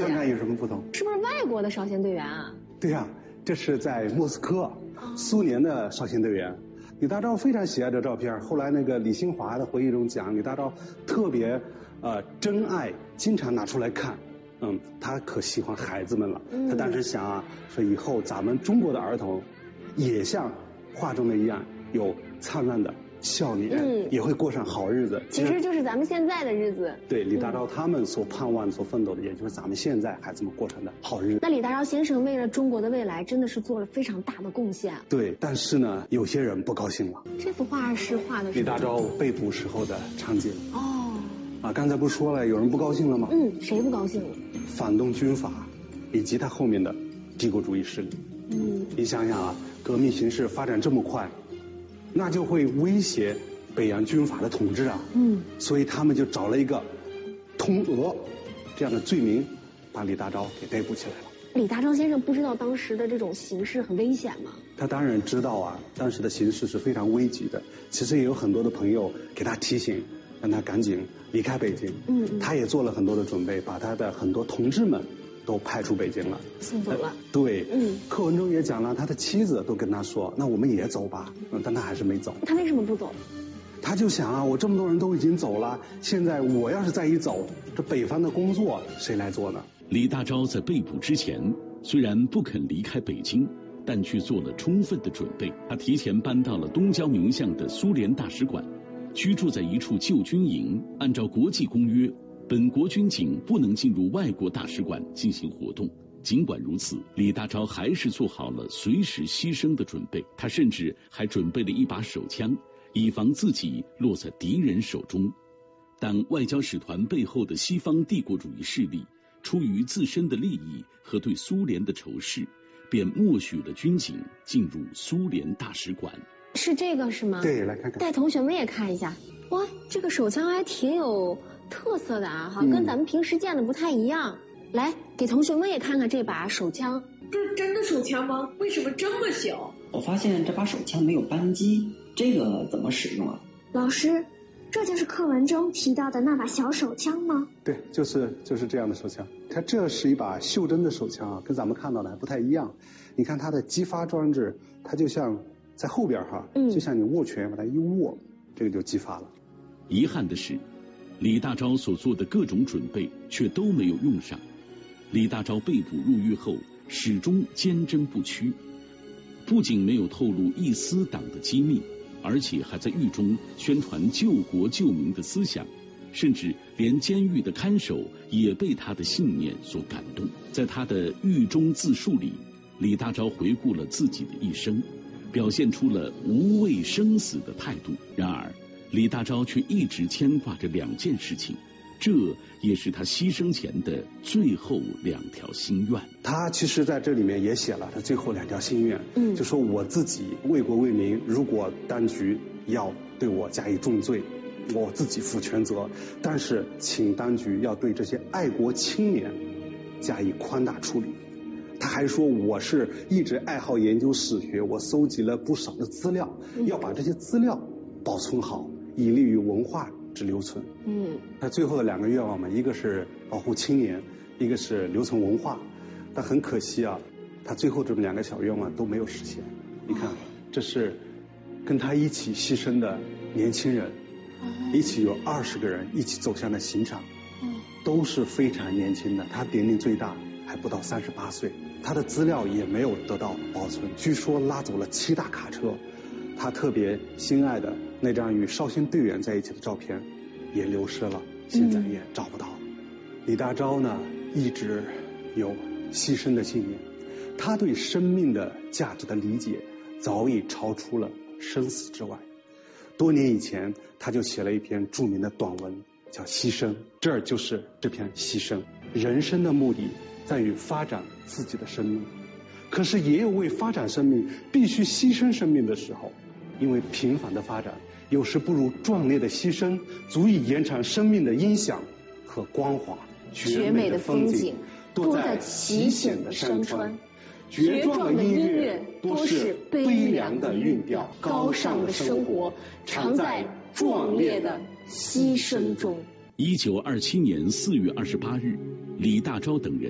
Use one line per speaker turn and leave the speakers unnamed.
看看有什么不同？
是不是外国的少先队员啊？
对呀，这是在莫斯科，苏联的少先队员。李大钊非常喜爱这照片，后来那个李新华的回忆中讲，李大钊特别珍爱，经常拿出来看。他可喜欢孩子们了。他当时想啊，说以后咱们中国的儿童也像画中的一样，有灿烂的少年，也会过上好日子。
其实就是咱们现在的日子。
对，李大钊他们所盼望、所奋斗的，也就是咱们现在孩子们过上的好日子。
那李大钊先生为了中国的未来，真的是做了非常大的贡献。
对，但是呢，有些人不高兴了。
这幅画是画的是
李大钊被捕时候的场景。刚才不是说了，有人不高兴了吗？
谁不高兴了？
反动军阀，以及他后面的帝国主义势力。你想想啊，革命形势发展这么快，那就会威胁北洋军阀的统治啊。所以他们就找了一个通俄这样的罪名，把李大钊给逮捕起来了。
李大钊先生不知道当时的这种形势很危险吗？
他当然知道啊，当时的形势是非常危急的。其实也有很多的朋友给他提醒，让他赶紧离开北京。他也做了很多的准备，把他的很多同志们都派出北京了，
送走了。
对，课文中也讲了，他的妻子都跟他说，那我们也走吧。但他还是没走。
他为什么不走？
他就想啊，我这么多人都已经走了，现在我要是再一走，这北方的工作谁来做呢？
李大钊在被捕之前，虽然不肯离开北京，但却做了充分的准备。他提前搬到了东郊民巷的苏联大使馆，居住在一处旧军营。按照国际公约，本国军警不能进入外国大使馆进行活动。尽管如此，李大钊还是做好了随时牺牲的准备。他甚至还准备了一把手枪，以防自己落在敌人手中。但外交使团背后的西方帝国主义势力，出于自身的利益和对苏联的仇视，便默许了军警进入苏联大使馆。
是这个是吗？
对，来看看。
带同学们也看一下。哇，这个手枪还挺有特色的啊，好像跟咱们平时见的不太一样。来，给同学们也看看这把手枪。
这是真的手枪吗？为什么这么小？
我发现这把手枪没有扳机，这个怎么使用啊？
老师，这就是课文中提到的那把小手枪吗？
对，就是这样的手枪。它这是一把袖珍的手枪啊，跟咱们看到的还不太一样。你看它的击发装置，它就像在后边哈，就像你握拳把它一握，这个就击发了。
遗憾的是，李大钊所做的各种准备却都没有用上。李大钊被捕入狱后，始终坚贞不屈，不仅没有透露一丝党的机密，而且还在狱中宣传救国救民的思想，甚至连监狱的看守也被他的信念所感动。在他的狱中自述里，李大钊回顾了自己的一生，表现出了无畏生死的态度。然而李大钊却一直牵挂着两件事情，这也是他牺牲前的最后两条心愿。
他其实在这里面也写了他最后两条心愿，就说我自己为国为民，如果当局要对我加以重罪，我自己负全责，但是请当局要对这些爱国青年加以宽大处理。他还说我是一直爱好研究史学，我搜集了不少的资料，要把这些资料保存好，以利于文化之留存。他最后的两个愿望嘛，一个是保护青年，一个是留存文化。但很可惜啊，他最后这么两个小愿望都没有实现。你看，这是跟他一起牺牲的年轻人，一起有20个人一起走向了刑场，都是非常年轻的。他年龄最大还不到38岁，他的资料也没有得到保存。据说拉走了7大卡车，他特别心爱的那张与少先队员在一起的照片也流失了，现在也找不到。李大钊呢，一直有牺牲的信念，他对生命的价值的理解早已超出了生死之外。多年以前，他就写了一篇著名的短文，叫《牺牲》。这就是这篇牺牲。人生的目的在于发展自己的生命，可是也有为发展生命必须牺牲生命的时候。因为平凡的发展有时不如壮烈的牺牲足以延长生命的音响和光华。
绝美的风景多在奇险的山川，
绝壮的音乐多是悲凉的韵调，
高尚的生活常在壮烈的牺牲中。
1927年4月28日，李大钊等人